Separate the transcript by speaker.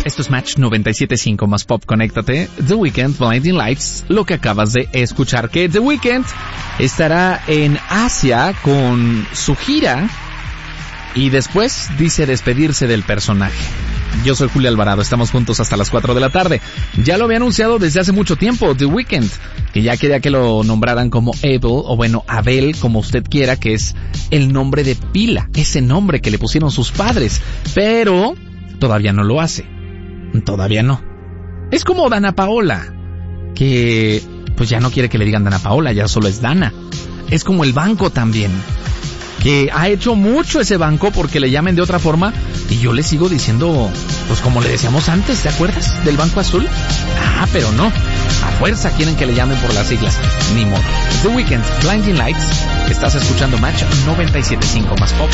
Speaker 1: Esto es Match 97.5 más Pop. Conéctate. The Weeknd, Blinding Lights, lo que acabas de escuchar. Que The Weeknd estará en Asia con su gira y después dice despedirse del personaje. Yo soy Julio Alvarado, estamos juntos hasta las 4 de la tarde. Ya lo había anunciado desde hace mucho tiempo, The Weeknd, que ya quería que lo nombraran como Abel, o bueno, Abel, como usted quiera, que es el nombre de pila, ese nombre que le pusieron sus padres, pero todavía no lo hace. Todavía no. Es como Dana Paola, que pues ya no quiere que le digan Dana Paola, ya solo es Dana. Es como el banco también, que ha hecho mucho ese banco porque le llamen de otra forma, y yo le sigo diciendo, pues como le decíamos antes, ¿te acuerdas del Banco Azul? Ah, pero no, a fuerza quieren que le llamen por las siglas, ni modo. The Weeknd, Blinding Lights, estás escuchando Match 97.5 más Pop.